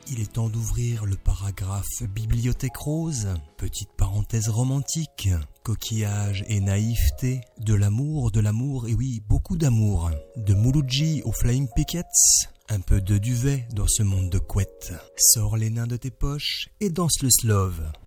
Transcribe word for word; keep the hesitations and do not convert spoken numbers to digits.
Il est temps d'ouvrir le paragraphe Bibliothèque Rose, petite parenthèse romantique, coquillage et naïveté, de l'amour, de l'amour, et oui, beaucoup d'amour, de Mouloudji aux Flying Pickets, un peu de duvet dans ce monde de couettes. Sors les nains de tes poches et danse le slove.